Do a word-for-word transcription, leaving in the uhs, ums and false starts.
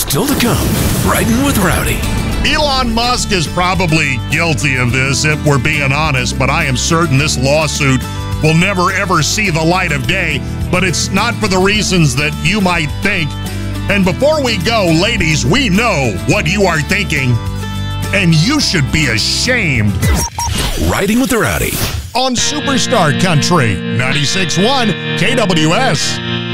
Still to come, Riding with Rowdy. Elon Musk is probably guilty of this, if we're being honest, but I am certain this lawsuit will never, ever see the light of day. But it's not for the reasons that you might think. And before we go, ladies, we know what you are thinking, and you should be ashamed. Riding with Rowdy On Superstar Country, ninety-six point one K W S.